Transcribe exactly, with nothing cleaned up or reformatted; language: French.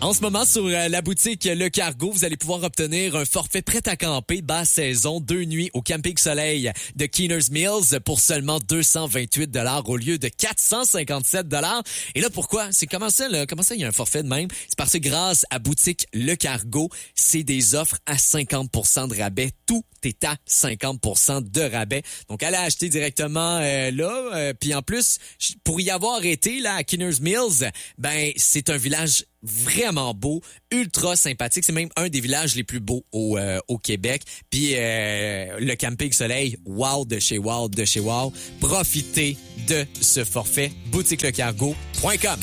En ce moment, sur euh, la boutique Le Cargo, vous allez pouvoir obtenir un forfait prêt à camper basse saison, deux nuits au Camping Soleil de Keeners Mills pour seulement deux cent vingt-huit dollars au lieu de quatre cent cinquante-sept dollars. Et là, pourquoi? C'est comment ça, là? Comment ça, il y a un forfait de même? C'est parce que grâce à boutique Le Cargo, c'est des offres à cinquante pour cent de rabais. Tout est à cinquante pour cent de rabais. Donc, allez acheter directement euh, là. Euh, Puis en plus, pour y avoir été là à Keeners Mills, ben c'est un village vraiment beau, ultra sympathique. C'est même un des villages les plus beaux au, euh, au Québec. Puis euh, le Camping Soleil, wow de chez wow de chez wow. Profitez de ce forfait. boutique le cargo point com